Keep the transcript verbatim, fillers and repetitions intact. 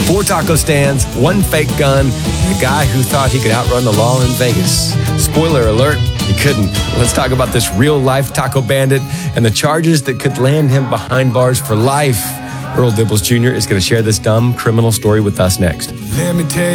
Four taco stands, one fake gun, and a guy who thought he could outrun the law in Vegas. Spoiler alert, he couldn't. Let's talk about this real-life taco bandit and the charges that could land him behind bars for life. Earl Dibbles Junior is going to share this dumb criminal story with us next. Let me tell